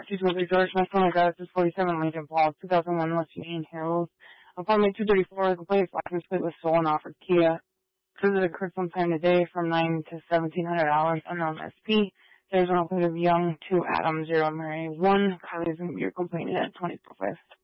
223 George, my phone address is 47 Lincoln Falls, 2001 West Union Hills. Apartment 234, the place license plate was stolen off of Kia. This occurred sometime today from 9 to $1,700 unknown SP. There's an plate of Young 2 Adam 0 Mary 1. Kylie's going to be your complainant at 24 West.